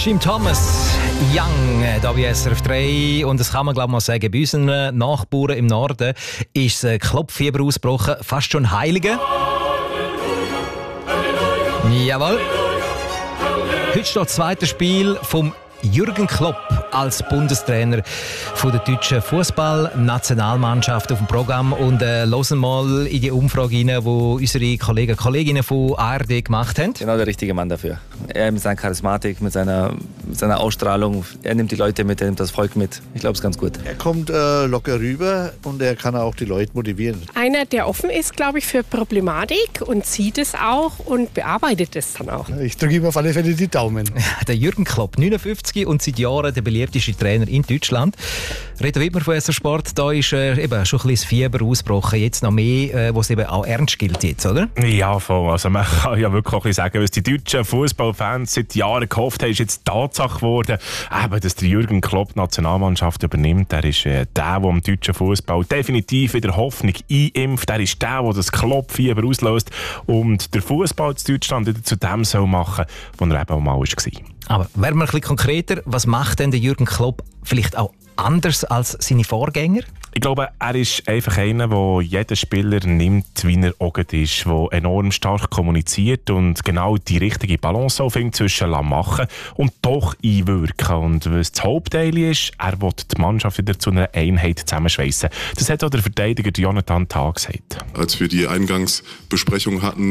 Jim Thomas, Young, da bei SRF 3. Und das kann man, glaube ich, mal sagen, bei unseren Nachbarn im Norden ist das Klopffieber ausgebrochen, fast schon Heilige. Jawohl. Heute steht das zweite Spiel vom Jürgen Klopp als Bundestrainer von der deutschen Fußballnationalmannschaft auf dem Programm. Und hören mal in die Umfrage rein, die unsere Kollegen und Kolleginnen von ARD gemacht haben. Genau der richtige Mann dafür. Er mit seiner Charismatik, mit seiner Ausstrahlung, er nimmt die Leute mit, er nimmt das Volk mit. Ich glaube, es ist ganz gut. Er kommt locker rüber und er kann auch die Leute motivieren. Einer, der offen ist, glaube ich, für Problematik und sieht es auch und bearbeitet es dann auch. Ich drücke ihm auf alle Fälle die Daumen. Der Jürgen Klopp, 59 und seit Jahren der beliebteste Trainer in Deutschland. Reto Wittmer von SR Sport, da ist eben schon ein bisschen das Fieber ausgebrochen, jetzt noch mehr, wo es eben auch ernst gilt jetzt, oder? Ja, voll. Also man kann ja wirklich auch ein bisschen sagen, was die deutschen Fußballfans seit Jahren gehofft haben, ist jetzt Tatsache geworden, eben, dass der Jürgen Klopp die Nationalmannschaft übernimmt. Der ist der am deutschen Fußball definitiv wieder Hoffnung einimpft. Der ist der das Klopp-Fieber auslöst und der Fußball in Deutschland wieder zu dem soll machen, wo er eben auch mal war. Aber werden wir ein bisschen konkreter, was macht denn der Jürgen Klopp vielleicht auch anders als seine Vorgänger? Ich glaube, er ist einfach einer, der jeden Spieler nimmt, wie er auch ist, der enorm stark kommuniziert und genau die richtige Balance auch findet zwischen machen und doch einwirken. Und was das Hauptteil ist, er will die Mannschaft wieder zu einer Einheit zusammenschweissen. Das hat auch der Verteidiger Jonathan Tah gesagt. Als wir die Eingangsbesprechung hatten,